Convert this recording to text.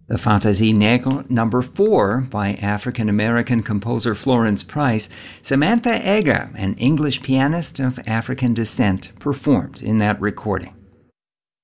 The Fantasie Negre No. 4 by African-American composer Florence Price, Samantha Eggar, an English pianist of African descent, performed in that recording.